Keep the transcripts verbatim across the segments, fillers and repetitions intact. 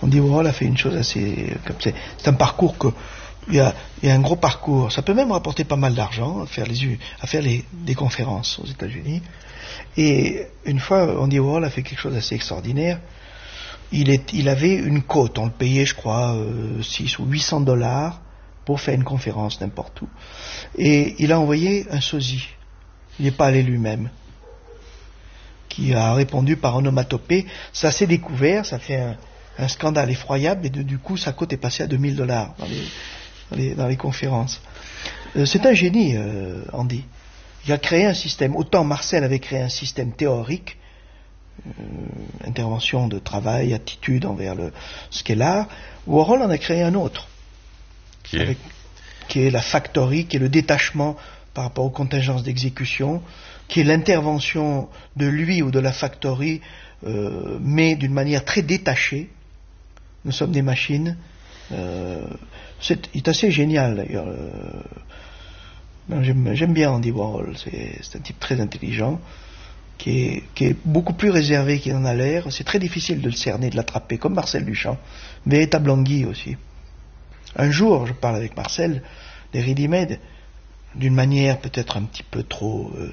Andy Warhol a fait une chose assez... C'est, c'est un parcours que... Il y, a, il y a un gros parcours. Ça peut même rapporter pas mal d'argent à faire, les, à faire les, des conférences aux États-Unis. Et une fois, Andy Warhol a fait quelque chose d'assez extraordinaire. Il, est, il avait une cote. On le payait, je crois, euh, six ou huit cents dollars pour faire une conférence n'importe où. Et il a envoyé un sosie. Il n'est pas allé lui-même. Qui a répondu par onomatopée. Ça s'est découvert, ça fait un, un scandale effroyable, et de, du coup, sa cote est passée à deux mille dollars dans les, dans les, dans les conférences. Euh, c'est un génie, euh, Andy. Il a créé un système. Autant Marcel avait créé un système théorique, euh, intervention de travail, attitude envers le, ce qu'est l'art, Warhol en a créé un autre. Qui est, avec, qui est la factory, qui est le détachement par rapport aux contingences d'exécution, qui est l'intervention de lui ou de la factory, euh, mais d'une manière très détachée. Nous sommes des machines. Euh, c'est, il est assez génial d'ailleurs. Euh, j'aime, j'aime bien Andy Warhol. C'est, c'est un type très intelligent, qui est, qui est beaucoup plus réservé qu'il en a l'air. C'est très difficile de le cerner, de l'attraper, comme Marcel Duchamp. Véritable anguille aussi. Un jour, je parle avec Marcel des ready-made, d'une manière peut-être un petit peu trop euh,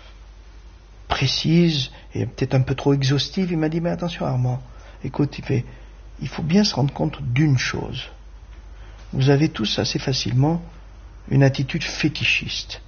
précise et peut-être un peu trop exhaustive. Il m'a dit, mais attention Armand, écoute, il fait, il faut bien se rendre compte d'une chose. Vous avez tous assez facilement une attitude fétichiste.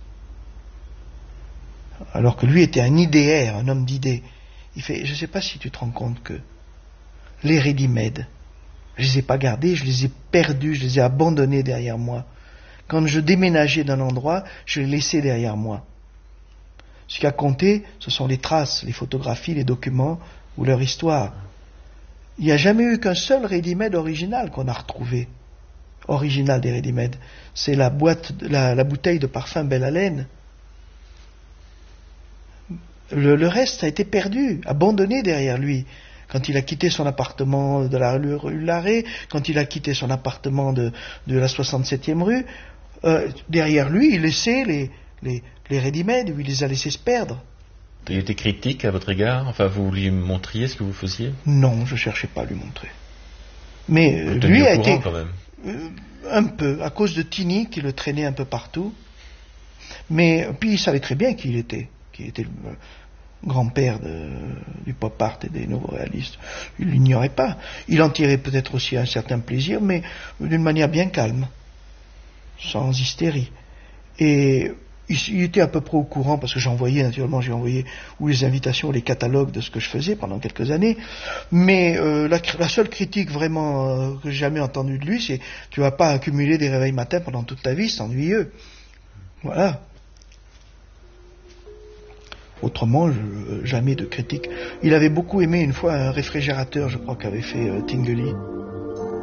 Alors que lui était un idéaire, un homme d'idées. Il fait, je ne sais pas si tu te rends compte que les ready-made, je les ai pas gardés, je les ai perdus, je les ai abandonnés derrière moi. Quand je déménageais d'un endroit, je les laissais derrière moi. Ce qui a compté, ce sont les traces, les photographies, les documents ou leur histoire. Il n'y a jamais eu qu'un seul ready-made original qu'on a retrouvé. Original des ready-made. C'est la boîte, la, la bouteille de parfum Belle Haleine. Le, le reste a été perdu, abandonné derrière lui. Quand il a quitté son appartement de la rue Larrey, quand il a quitté son appartement de, de la soixante-septième rue, euh, derrière lui, il laissait les, les, les ready-made, il les a laissés se perdre. Il était critique à votre égard? Enfin, vous lui montriez ce que vous faisiez? Non, je ne cherchais pas à lui montrer. Mais vous lui a au courant, été... quand même. Euh, un peu, à cause de Tini, qui le traînait un peu partout. Mais puis il savait très bien qui il était, qui était le grand-père de, du pop art et des nouveaux réalistes. Il l'ignorait pas. Il en tirait peut-être aussi un certain plaisir, mais d'une manière bien calme, sans hystérie. Et il, il était à peu près au courant, parce que j'envoyais, naturellement, j'ai envoyé ou les invitations ou les catalogues de ce que je faisais pendant quelques années. Mais euh, la, la seule critique vraiment euh, que j'ai jamais entendue de lui, c'est « tu vas pas accumuler des réveils matins pendant toute ta vie, c'est ennuyeux ». Voilà. Autrement, je, jamais de critique. Il avait beaucoup aimé une fois un réfrigérateur, je crois, qu'avait fait euh, Tinguely.